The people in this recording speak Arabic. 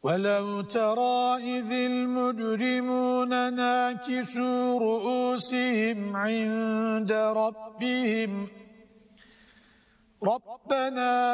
ولو ترى إذ المجرمون ناكسوا رؤوسهم عند ربهم ربنا